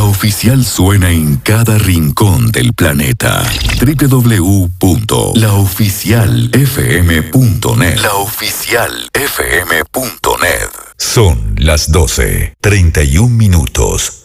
oficial suena en cada rincón del planeta. www.laoficialfm.net. Laoficialfm.net. Son las 12:31.